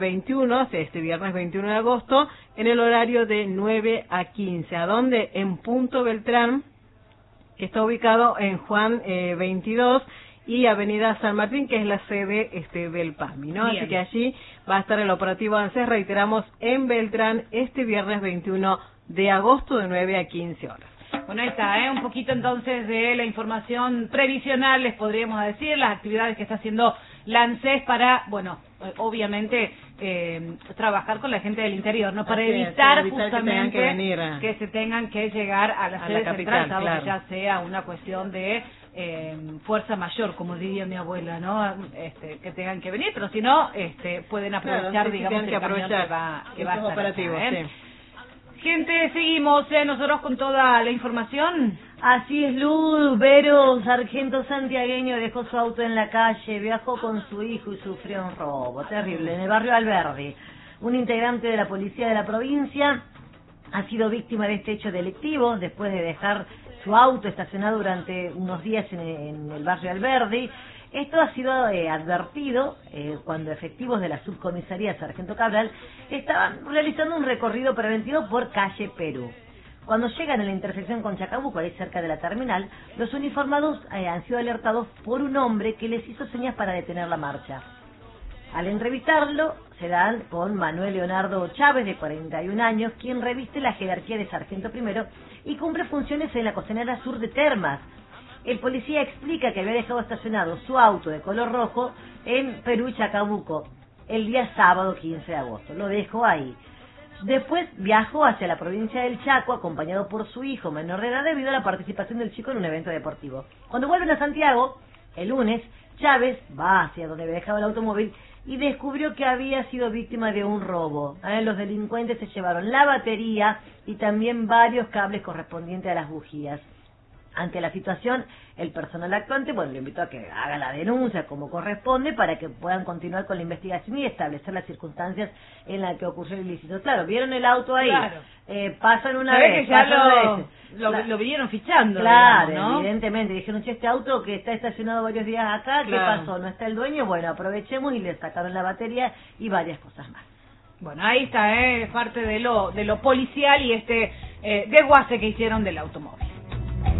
21, este viernes 21 de agosto, en el horario de 9 a 15. ¿A dónde? En Punto Beltrán, que está ubicado en Juan 22 y Avenida San Martín, que es la sede del PAMI, ¿no? Bien. Así que allí va a estar el operativo ANSES, reiteramos, en Beltrán, este viernes 21 de agosto, de 9 a 15 horas. Bueno, ahí está, un poquito entonces de la información previsional, les podríamos decir, las actividades que está haciendo la ANSES para, bueno, obviamente, trabajar con la gente del interior, ¿no? Para evitar justamente que se tengan que llegar a la sede central, salvo que ya sea una cuestión de fuerza mayor, como diría mi abuela, ¿no? Que tengan que venir, pero si no, pueden aprovechar, digamos, el camión que va a estar operativos, acá, Gente, seguimos nosotros con toda la información. Así es, Luz. Vero, sargento santiagueño, dejó su auto en la calle, viajó con su hijo y sufrió un robo terrible en el barrio Alberdi. Un integrante de la policía de la provincia ha sido víctima de este hecho delictivo después de dejar su auto estacionado durante unos días en el barrio Alberdi. Esto ha sido advertido cuando efectivos de la subcomisaría Sargento Cabral estaban realizando un recorrido preventivo por calle Perú. Cuando llegan a la intersección con Chacabuco, ahí cerca de la terminal, los uniformados han sido alertados por un hombre que les hizo señas para detener la marcha. Al entrevistarlo, se dan con Manuel Leonardo Chávez, de 41 años, quien reviste la jerarquía de sargento primero y cumple funciones en la costanera sur de Termas. El policía explica que había dejado estacionado su auto de color rojo en Perú y Chacabuco el día sábado 15 de agosto. Lo dejó ahí. Después viajó hacia la provincia del Chaco acompañado por su hijo menor de edad debido a la participación del chico en un evento deportivo. Cuando vuelven a Santiago, el lunes, Chávez va hacia donde había dejado el automóvil y descubrió que había sido víctima de un robo. Los delincuentes se llevaron la batería y también varios cables correspondientes a las bujías. Ante la situación, el personal actuante, le invitó a que haga la denuncia como corresponde para que puedan continuar con la investigación y establecer las circunstancias en las que ocurrió el ilícito. Claro, vieron el auto ahí, pasan una vez, que ya lo vinieron fichando, claro, digamos, ¿no? Evidentemente, dijeron, este auto que está estacionado varios días acá, ¿qué pasó? ¿No está el dueño? Bueno, aprovechemos y le sacaron la batería y varias cosas más. Bueno, ahí está, parte de lo policial y desguace que hicieron del automóvil.